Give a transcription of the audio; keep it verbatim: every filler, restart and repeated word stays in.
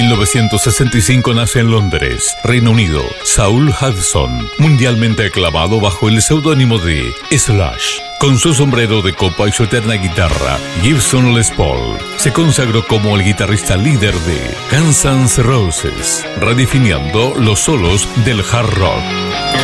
mil novecientos sesenta y cinco nace en Londres, Reino Unido, Saul Hudson, mundialmente aclamado bajo el seudónimo de Slash. Con su sombrero de copa y su eterna guitarra, Gibson Les Paul se consagró como el guitarrista líder de Guns N' Roses, redefiniendo los solos del hard rock.